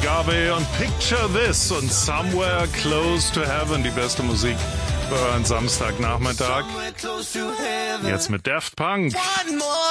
Gabe und Picture This und Somewhere Close to Heaven, die beste Musik für euren Samstagnachmittag. Jetzt mit Daft Punk.